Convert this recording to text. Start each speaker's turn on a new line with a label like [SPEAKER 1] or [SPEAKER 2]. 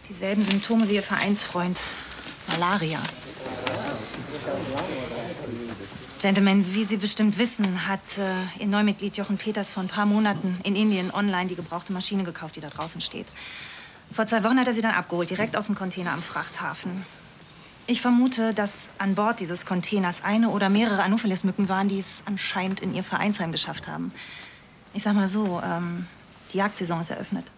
[SPEAKER 1] Dieselben Symptome wie Ihr Vereinsfreund. Malaria. Gentlemen, wie Sie bestimmt wissen, hat Ihr Neumitglied Jochen Peters vor ein paar Monaten in Indien online die gebrauchte Maschine gekauft, die da draußen steht. Vor 2 Wochen hat er sie dann abgeholt, direkt aus dem Container am Frachthafen. Ich vermute, dass an Bord dieses Containers eine oder mehrere Anopheles-Mücken waren, die es anscheinend in Ihr Vereinsheim geschafft haben. Ich sag mal so, die Jagdsaison ist eröffnet.